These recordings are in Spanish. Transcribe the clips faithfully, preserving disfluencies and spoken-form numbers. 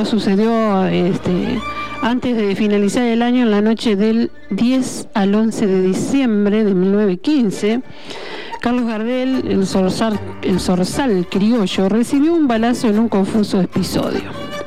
esto sucedió este, antes de finalizar el año, en la noche del diez al once de diciembre de mil novecientos quince. Carlos Gardel, el zorzal, el zorzal criollo, recibió un balazo en un confuso episodio.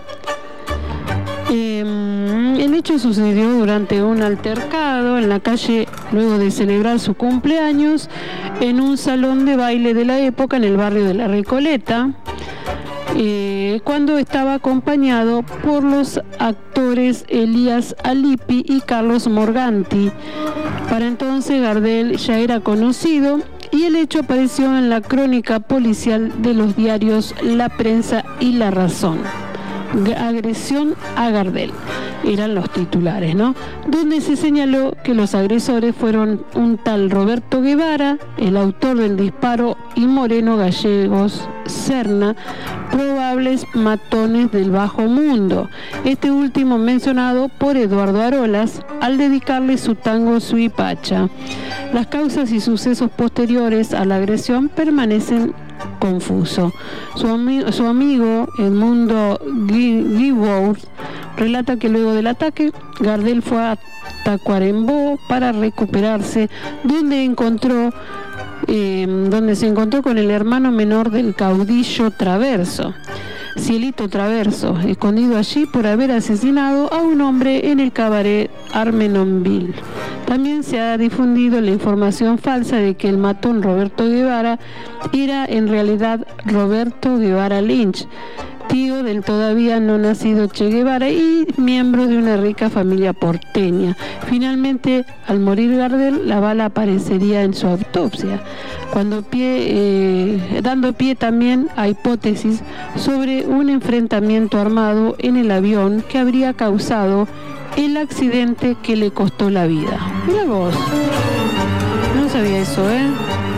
Eh, el hecho sucedió durante un altercado en la calle luego de celebrar su cumpleaños en un salón de baile de la época en el barrio de La Recoleta, eh, cuando estaba acompañado por los actores Elías Alipi y Carlos Morganti. Para entonces Gardel ya era conocido y el hecho apareció en la crónica policial de los diarios La Prensa y La Razón. Agresión a Gardel, eran los titulares, ¿no? Donde se señaló que los agresores fueron un tal Roberto Guevara, el autor del disparo, y Moreno Gallegos Serna, probables matones del bajo mundo. Este último mencionado por Eduardo Arolas al dedicarle su tango Suipacha. Las causas y sucesos posteriores a la agresión permanecen confuso. Su, ami- su amigo Edmundo Guibourg relata que luego del ataque Gardel fue a Tacuarembó para recuperarse, donde encontró eh, donde se encontró con el hermano menor del caudillo Traverso, Cielito Traverso, escondido allí por haber asesinado a un hombre en el cabaret Armenonville. También se ha difundido la información falsa de que el matón Roberto Guevara era en realidad Roberto Guevara Lynch, tío del todavía no nacido Che Guevara y miembro de una rica familia porteña. Finalmente, al morir Gardel, la bala aparecería en su autopsia, cuando pie, eh, dando pie también a hipótesis sobre un enfrentamiento armado en el avión que habría causado el accidente que le costó la vida. Mira vos, no sabía eso, ¿eh?